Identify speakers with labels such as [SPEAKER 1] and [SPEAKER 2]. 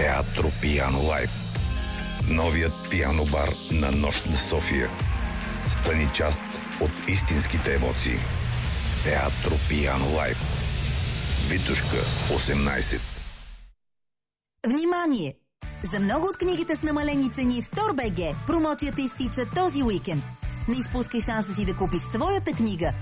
[SPEAKER 1] Театро Пиано Лайв. Новият пиано бар на Нощ на София. Стани част от истинските емоции. Театро Пиано Лайв. Витушка 18.
[SPEAKER 2] Внимание! За много от книгите с намалени цени в Store.bg промоцията изтича този уикенд. Не изпускай шанса си да купиш своята книга